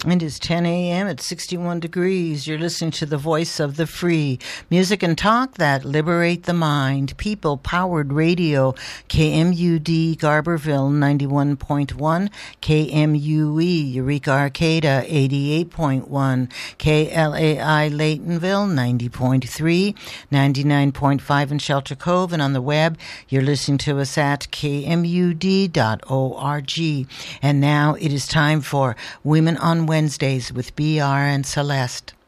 It is 10 a.m. at 61 degrees. You're listening to the voice of the free. Music and talk that liberate the mind. People-powered radio. KMUD Garberville 91.1. KMUE Eureka Arcata 88.1. KLAI Laytonville 90.3. 99.5 in Shelter Cove. And on the web, you're listening to us at kmud.org. And now it is time for Women on Wednesdays with BR and Celeste.